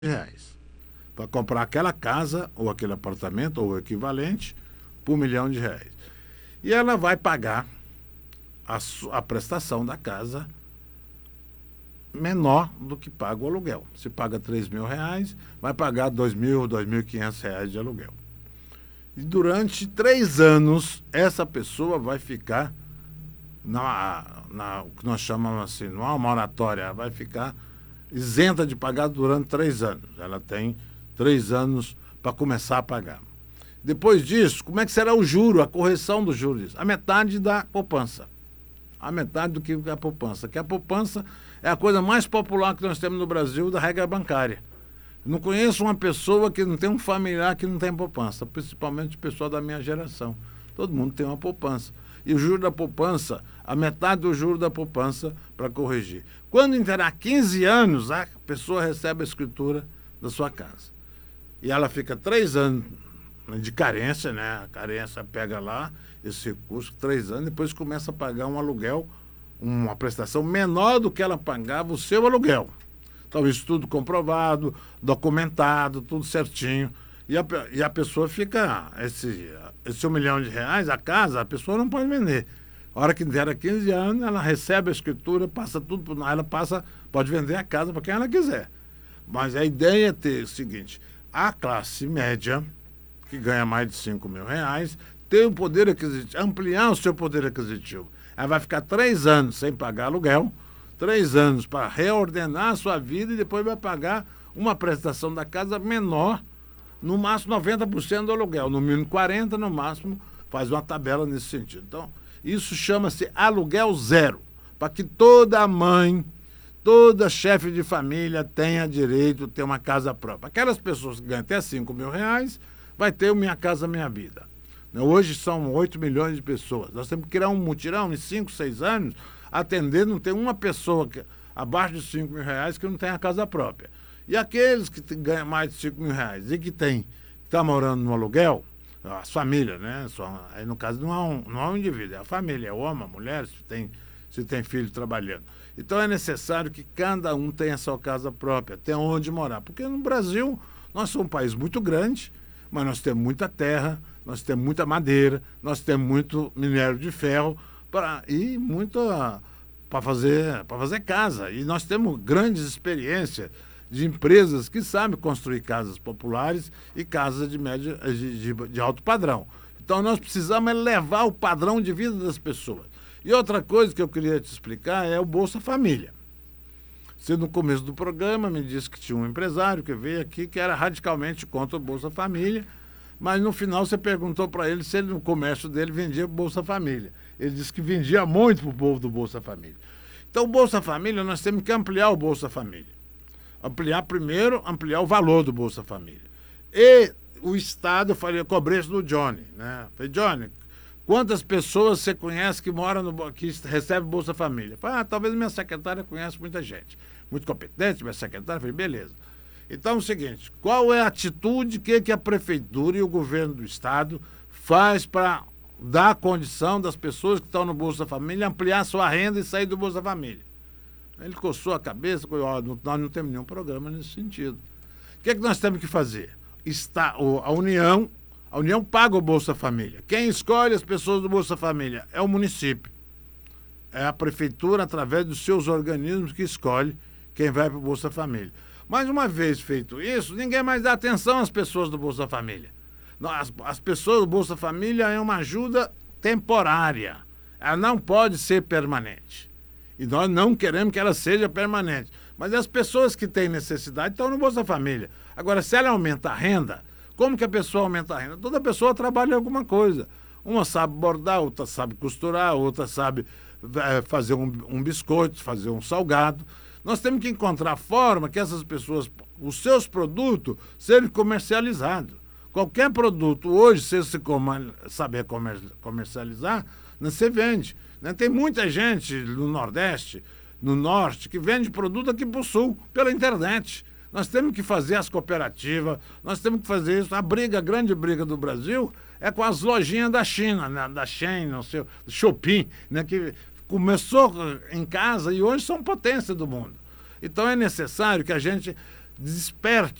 reais para comprar aquela casa ou aquele apartamento ou o equivalente por R$ 1 milhão. E ela vai pagar a prestação da casa menor do que paga o aluguel. Se paga R$ 3.000, vai pagar R$ 2.000, R$ 2.500 de aluguel. E durante 3 anos, essa pessoa vai ficar o que nós chamamos assim, numa moratória, vai ficar isenta de pagar durante 3 anos. Ela tem 3 anos para começar a pagar. Depois disso, como é que será o juro, a correção do juros? A metade da poupança. A metade do que é a poupança. Que a poupança é a coisa mais popular que nós temos no Brasil da regra bancária. Não conheço uma pessoa que não tem um familiar que não tem poupança, principalmente o pessoal da minha geração. Todo mundo tem uma poupança. E o juro da poupança, a metade do juro da poupança para corrigir. Quando interar 15 anos, a pessoa recebe a escritura da sua casa. E ela fica 3 anos de carência, né? A carência pega lá esse recurso, 3 anos, depois começa a pagar um aluguel, uma prestação menor do que ela pagava o seu aluguel. Então, isso tudo comprovado, documentado, tudo certinho. E a pessoa fica, esse R$ 1 milhão, a casa, a pessoa não pode vender. A hora que der 15 anos, ela recebe a escritura, passa tudo, pode vender a casa para quem ela quiser. Mas a ideia é ter o seguinte, a classe média, que ganha mais de R$ 5.000, ter o poder aquisitivo, ampliar o seu poder aquisitivo. Ela vai ficar 3 anos sem pagar aluguel, 3 anos para reordenar a sua vida e depois vai pagar uma prestação da casa menor, no máximo 90% do aluguel, no mínimo 40%, no máximo faz uma tabela nesse sentido. Então, isso chama-se aluguel zero, para que toda mãe, toda chefe de família tenha direito a ter uma casa própria. Aquelas pessoas que ganham até R$ 5.000 vai ter o Minha Casa Minha Vida. Hoje são 8 milhões de pessoas. Nós temos que criar um mutirão em 5, 6 anos, atender, não tem uma pessoa abaixo de R$ 5.000 que não tem a casa própria. E aqueles que ganham mais de R$ 5.000 e que está morando no aluguel, as famílias, né? Aí no caso não é um indivíduo, é a família, é o homem, a mulher, se tem filho trabalhando. Então é necessário que cada um tenha a sua casa própria, tenha onde morar. Porque no Brasil, nós somos um país muito grande, mas nós temos muita terra, nós temos muita madeira, nós temos muito minério de ferro e muito para fazer casa. E nós temos grandes experiências de empresas que sabem construir casas populares e casas de alto padrão. Então nós precisamos elevar o padrão de vida das pessoas. E outra coisa que eu queria te explicar é o Bolsa Família. Você, no começo do programa, me disse que tinha um empresário que veio aqui que era radicalmente contra o Bolsa Família, mas no final você perguntou para ele se no comércio dele vendia Bolsa Família. Ele disse que vendia muito para o povo do Bolsa Família. Então, o Bolsa Família, nós temos que ampliar o Bolsa Família. Ampliar o valor do Bolsa Família. E o Estado, eu falei, eu cobrei isso do Johnny, né? Falei, Johnny, quantas pessoas você conhece que recebe Bolsa Família? Falei, talvez minha secretária conheça muita gente. Muito competente, minha secretária. Falei, beleza. Então é o seguinte, qual é a atitude que a Prefeitura e o governo do Estado faz para dar condição das pessoas que estão no Bolsa Família ampliar sua renda e sair do Bolsa Família? Ele coçou a cabeça, nós não temos nenhum programa nesse sentido. O que nós temos que fazer? A União paga o Bolsa Família. Quem escolhe as pessoas do Bolsa Família é o município. É a Prefeitura, através dos seus organismos, que escolhe quem vai para o Bolsa Família. Mas uma vez feito isso, ninguém mais dá atenção às pessoas do Bolsa Família. As pessoas do Bolsa Família é uma ajuda temporária. Ela não pode ser permanente. E nós não queremos que ela seja permanente. Mas as pessoas que têm necessidade estão no Bolsa Família. Agora, se ela aumenta a renda, como que a pessoa aumenta a renda? Toda pessoa trabalha em alguma coisa. Uma sabe bordar, outra sabe costurar, outra sabe fazer um biscoito, fazer um salgado. Nós temos que encontrar forma que essas pessoas, os seus produtos, sejam comercializados. Qualquer produto hoje, se você saber comercializar, você vende. Né? Tem muita gente no Nordeste, no Norte, que vende produto aqui para o Sul, pela internet. Nós temos que fazer as cooperativas, nós temos que fazer isso. A grande briga do Brasil é com as lojinhas da China, né? Da Shein, não sei, do Shopping, né? Que começou em casa e hoje são potência do mundo. Então é necessário que a gente Desperte